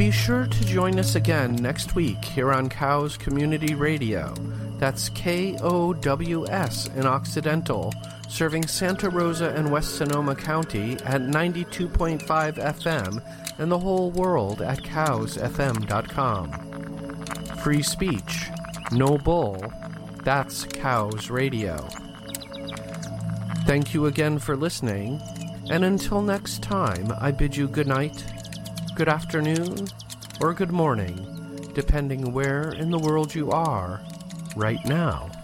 Be sure to join us again next week here on Cows Community Radio. That's KOWS in Occidental, serving Santa Rosa and West Sonoma County at 92.5 FM and the whole world at cowsfm.com. Free speech, no bull, that's Cows Radio. Thank you again for listening, and until next time, I bid you good night, good afternoon, or good morning, depending where in the world you are right now.